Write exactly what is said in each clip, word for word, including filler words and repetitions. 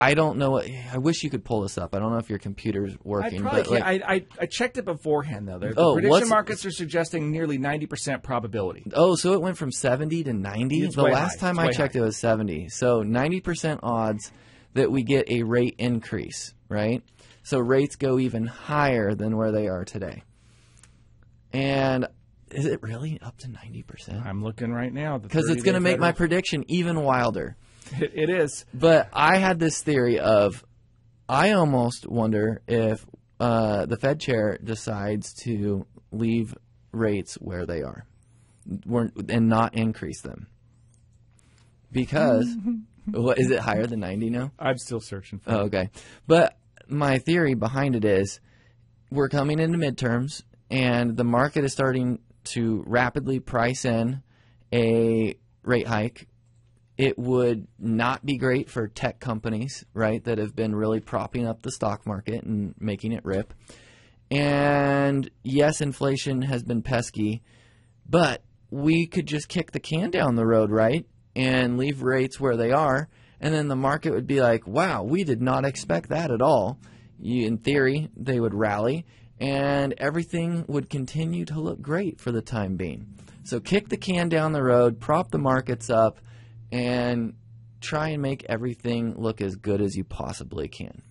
I don't know. What, I wish you could pull this up. I don't know if your computer's working. I, but like, I, I I checked it beforehand, though. The oh, prediction markets are suggesting nearly ninety percent probability. Oh, so it went from seventy to ninety? It's the way last high. time It's I way checked, high. it was seventy. So ninety percent odds that we get a rate increase, right? So rates go even higher than where they are today. And is it really up to ninety percent? I'm looking right now. Because it's going to make my prediction even wilder. It, it is. But I had this theory of, I almost wonder if uh, the Fed chair decides to leave rates where they are We're, and not increase them. Because, what, is it higher than ninety now? I'm still searching for Oh, it. okay. But my theory behind it is we're coming into midterms, and the market is starting to rapidly price in a rate hike. It would not be great for tech companies, right, that have been really propping up the stock market and making it rip. And yes, inflation has been pesky, but we could just kick the can down the road, right, and leave rates where they are, and then the market would be like, wow, we did not expect that at all. You, in theory, they would rally, and everything would continue to look great for the time being. So kick the can down the road, prop the markets up, and try and make everything look as good as you possibly can.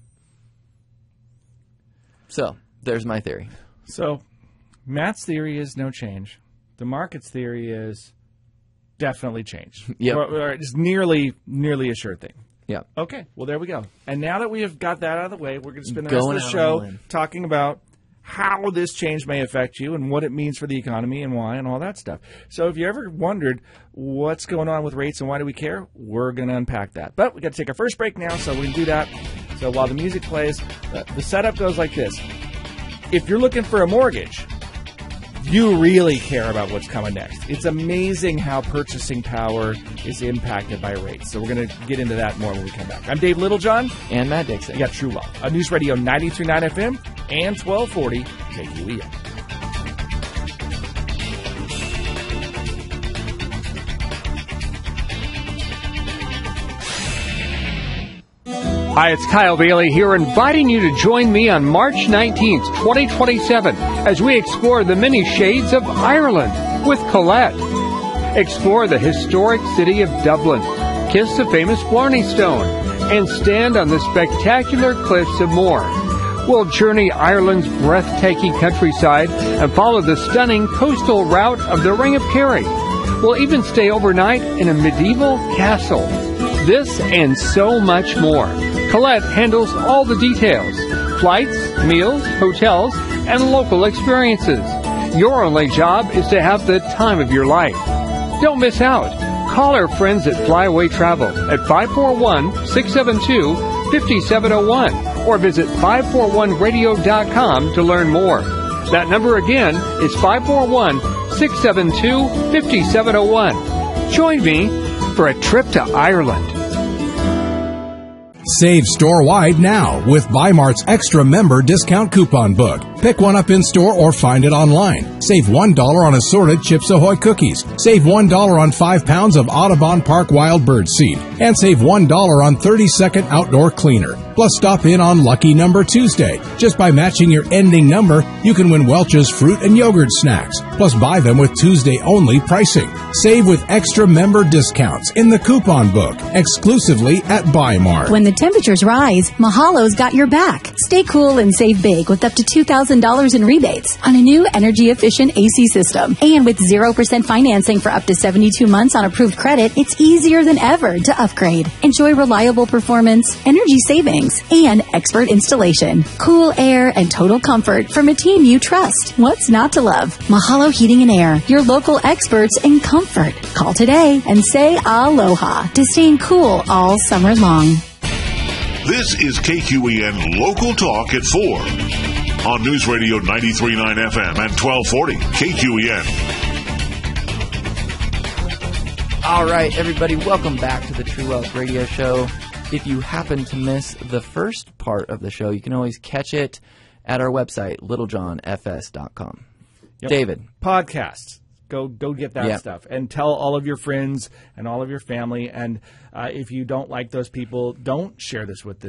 So, there's my theory. So, Matt's theory is no change. The market's theory is definitely change. Yep. Or, or it's nearly, nearly a sure thing. Yeah. Okay, well, there we go. And now that we have got that out of the way, we're going to spend the Going rest of the out all show in. talking about how this change may affect you and what it means for the economy and why and all that stuff. So if you ever wondered what's going on with rates and why do we care, we're going to unpack that. But we got to take our first break now, so we can do that. So while the music plays, the, the setup goes like this. If you're looking for a mortgage, you really care about what's coming next. It's amazing how purchasing power is impacted by rates. So we're going to get into that more when we come back. I'm Dave Littlejohn. And Matt Dixon. You got True Wealth on News Radio ninety-three point nine F M and twelve forty K Q E N. Hi, it's Kyle Bailey here, inviting you to join me on March nineteenth, twenty twenty-seven, as we explore the many shades of Ireland with Colette. Explore the historic city of Dublin, kiss the famous Blarney Stone, and stand on the spectacular cliffs of Moher. We'll journey Ireland's breathtaking countryside and follow the stunning coastal route of the Ring of Kerry. We'll even stay overnight in a medieval castle. This and so much more. Colette handles all the details: flights, meals, hotels, and local experiences. Your only job is to have the time of your life. Don't miss out. Call our friends at Flyaway Travel at five four one, six seven two, five seven zero one or visit five four one radio dot com to learn more. That number again is five four one, six seven two, five seven zero one. Join me for a trip to Ireland. Save store-wide now with Bi-Mart's Extra Member Discount Coupon Book. Pick one up in-store or find it online. Save one dollar on assorted Chips Ahoy cookies. Save one dollar on five pounds of Audubon Park Wild Bird Seed. And save one dollar on thirty second Outdoor Cleaner. Plus, stop in on Lucky Number Tuesday. Just by matching your ending number, you can win Welch's fruit and yogurt snacks. Plus, buy them with Tuesday-only pricing. Save with extra member discounts in the coupon book, exclusively at Bi-Mart. When the temperatures rise, Mahalo's got your back. Stay cool and save big with up to two thousand dollars in rebates on a new energy-efficient A C system. And with zero percent financing for up to seventy-two months on approved credit, it's easier than ever to upgrade. Enjoy reliable performance, energy savings, and expert installation. Cool air and total comfort from a team you trust. What's not to love? Mahalo Heating and Air, your local experts in comfort. Call today and say aloha to staying cool all summer long. This is K Q E N Local Talk at four on News Radio ninety-three point nine F M and twelve forty K Q E N. All right, everybody, welcome back to the True Wealth Radio Show. If you happen to miss the first part of the show, you can always catch it at our website, littlejohn f s dot com. Yep. David. Podcasts. Go go get that Yep. stuff and tell all of your friends and all of your family. And uh, if you don't like those people, don't share this with